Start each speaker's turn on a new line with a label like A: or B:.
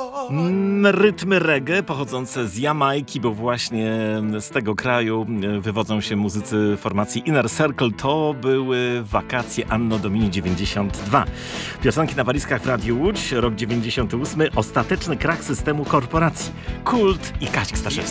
A: Rytmy reggae pochodzące z Jamajki, bo właśnie z tego kraju wywodzą się muzycy formacji Inner Circle. To były wakacje Anno Domini 92. Piosenki na walizkach w Radiu Łódź, rok 98. Ostateczny krach systemu korporacji. Kult i Kazik Staszewski.